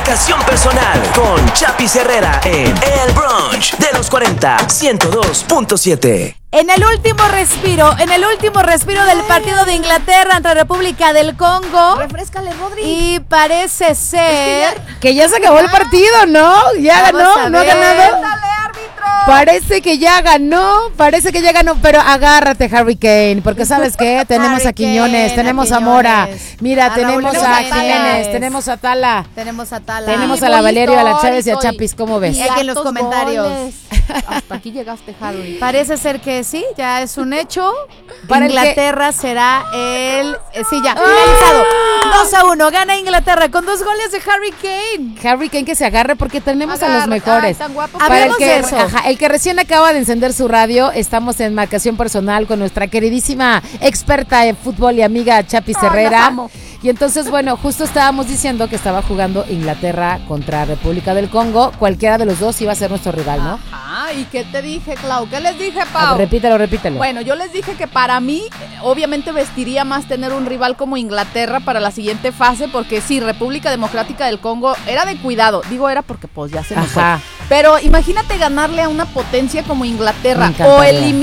Marcación Personal con Chapis Herrera en El Brunch de los 40, 102.7. En el último respiro del partido de Inglaterra ante República del Congo. Refréscale, Rodri. Y parece ser que ya se acabó el partido, ¿no? Ya ganó, no ha ganado. Parece que ya ganó, pero agárrate, Harry Kane, porque ¿sabes qué? Tenemos a Quiñones, tenemos a Mora, mira, tenemos a Jiménez, tenemos a Tala, tenemos a la Valerio, a la Chávez y a Chapis, ¿cómo ves? Y aquí en los comentarios. Hasta aquí llegaste, Harry. Parece ser que sí, ya es un hecho. Para Inglaterra será sí, ya, finalizado. 2-1, gana Inglaterra con 2 goles de Harry Kane. Harry Kane que se agarre porque tenemos a los mejores. Tan guapo. Para Hablemos de eso. el que recién acaba de encender su radio, estamos en Marcación Personal con nuestra queridísima experta en fútbol y amiga Chapis Herrera. Y entonces, bueno, justo estábamos diciendo que estaba jugando Inglaterra contra República del Congo. Cualquiera de los dos iba a ser nuestro rival, ¿no? Ajá, ¿y qué te dije, Clau? ¿Qué les dije, Pau? Repítelo. Bueno, yo les dije que para mí, obviamente vestiría más tener un rival como Inglaterra para la siguiente fase, porque sí, República Democrática del Congo era de cuidado. Digo era porque pues ya se nos fue. Pero imagínate ganarle a una potencia como Inglaterra o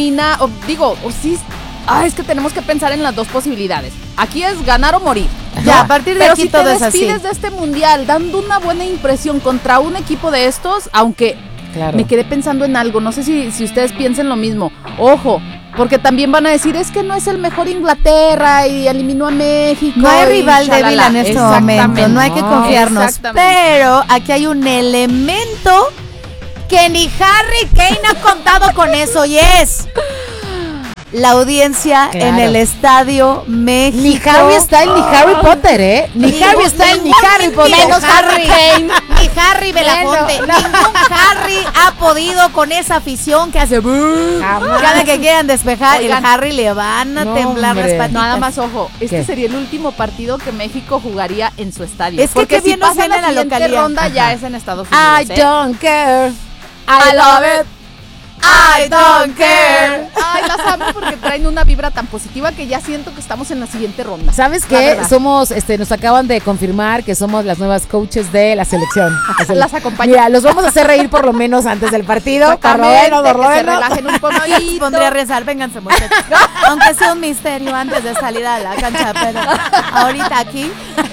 es que tenemos que pensar en las dos posibilidades. Aquí es ganar o morir. Ya, a partir de aquí todo es así. Pero si te despides de este mundial dando una buena impresión contra un equipo de estos, aunque me quedé pensando en algo, no sé si ustedes piensen lo mismo. Ojo, porque también van a decir, es que no es el mejor Inglaterra y eliminó a México. No hay rival débil en este momento, no hay que confiarnos. Pero aquí hay un elemento que ni Harry Kane ha contado con eso y es la audiencia en el Estadio México. Ni Harry Styles ni Harry Potter, ¿eh? Ni Harry Styles ni Harry Potter. Menos Harry Kane. Ni Harry Belafonte. Ningún Harry ha podido con esa afición que hace cada que quieran despejar. Oigan, el Harry le van a temblar las patitas. Nada más, ojo, este sería el último partido que México jugaría en su estadio. Es que porque bien si pasa la la siguiente localidad. ronda ya es en Estados Unidos. I don't care. I love it. I don't care. Ay, las amo porque traen una vibra tan positiva que ya siento que estamos en la siguiente ronda. ¿Sabes qué? Somos, nos acaban de confirmar que somos las nuevas coaches de la selección. Las acompaño. Mira, los vamos a hacer reír por lo menos antes del partido. Por lo menos. Que se relajen un poquito. Pondría a rezar, vénganse muchachos. Aunque sea un misterio antes de salir a la cancha, pero ahorita aquí.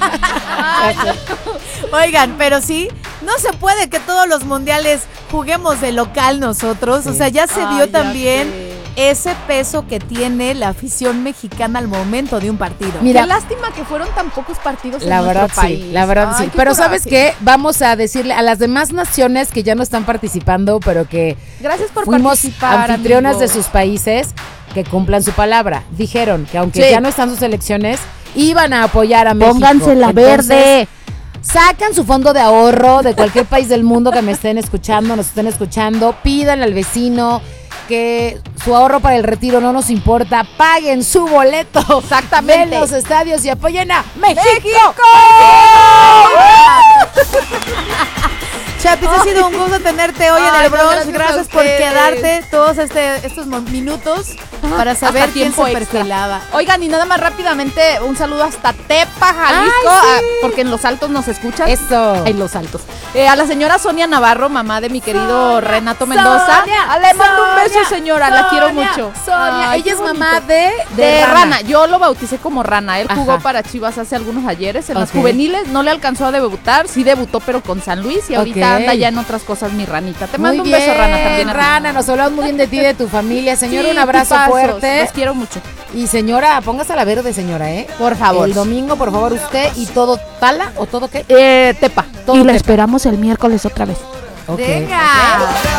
Oigan, pero sí, no se puede que todos los mundiales juguemos de local nosotros. O sea, ya se vio también ese peso que tiene la afición mexicana al momento de un partido. Mira, qué lástima que fueron tan pocos partidos en nuestro país. La verdad sí. Pero ¿sabes qué? Vamos a decirle a las demás naciones que ya no están participando, pero que gracias por fuimos participar, anfitrionas amigos de sus países, que cumplan su palabra. Dijeron que aunque ya no están sus selecciones, iban a apoyar a México. Pónganse la verde. Sacan su fondo de ahorro de cualquier país del mundo que me estén escuchando, nos estén escuchando, pidan al vecino que su ahorro para el retiro no nos importa, paguen su boleto exactamente en los estadios y apoyen a México. Chapis, ha sido un gusto tenerte hoy en el Brunch. Gracias por quedarte todos estos minutos para saber quién se perfilaba. Oigan, y nada más rápidamente, un saludo hasta Tepa, Jalisco, porque en Los Altos nos escuchan. Eso. En Los Altos. A la señora Sonia Navarro, mamá de mi querido Renato Mendoza. Le mando un beso, señora, la quiero mucho. Sonia, ella es mamá de Rana. Yo lo bauticé como Rana. Él jugó para Chivas hace algunos ayeres en las juveniles. No le alcanzó a debutar, sí debutó, pero con San Luis y ahorita anda ya en otras cosas, mi Ranita. Te mando un beso, Rana, también. Rana, nos hablamos muy bien de ti y de tu familia. Señora, un abrazo fuerte. Los quiero mucho. Y señora, póngase a la verde, señora, por favor. El domingo, por favor, usted y todo Tala o todo qué? Tepa. Todo y Tepa. la esperamos el miércoles otra vez. Venga.